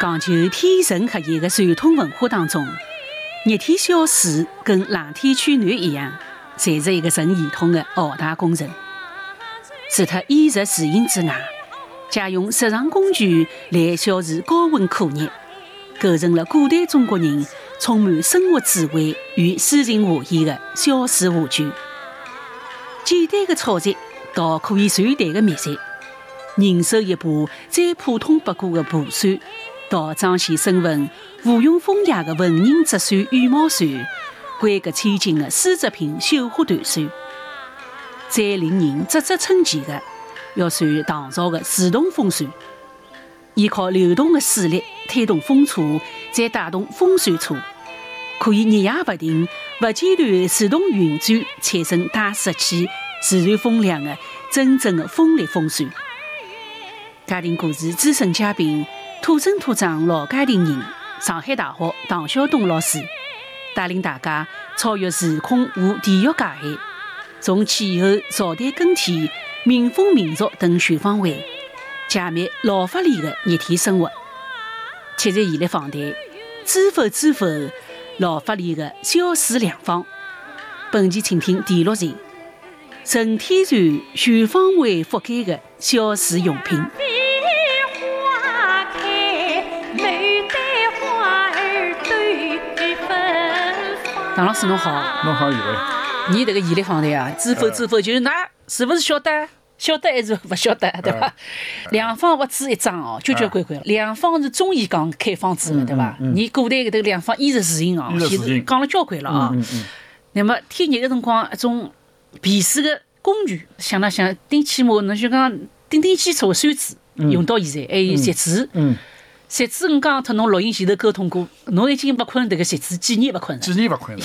讲究天人合一的传统文化当中，热天小水跟冷天取暖一样，侪是一个成系统的浩大工程。除脱衣食住行之外，借用日常工具来消除高温酷热，构成了古代中国人充满生活智慧与诗情画意的小水画卷。简单的操作到可以传达的密集，人手一把再普通不过的蒲扇，到彰显身份无庸风雅的文人折扇、羽毛扇，规格千金的丝织品绣花团扇。最令人啧啧称奇的，要算唐朝的自动风扇，依靠流动的水力推动风车，再带动风扇车，可以日夜不停、不间断自动运转，产生带湿气、自然风量的真正的风力风扇。家庭故事资深嘉宾、土生土长老家庭人、上海大学唐晓东老师，带领大家超越时空和地域界限，从气候、朝代更替、民风民俗等全方位解密老法里的热天生活。七日现来访谈，知否老法里的小水良方。本期请听第6集：纯天然全方位覆盖的小水用品。唐老师侬好。 侬好，以为你这个现来访谈啊，知否就是㑚是不是晓得还是不晓得，对吧？两方不止一张哦，交关。两方是中医讲开方子的，对吧？你古代搿两方衣食住行哦，其实讲了交关了啊。那么天热的辰光，一种避暑的工具，想了想，顶起码侬就讲顶基础的扇子，用到现在，还有席子。席子，我讲脱侬录音前头沟通过，侬已经不困迭个席子几年不困了。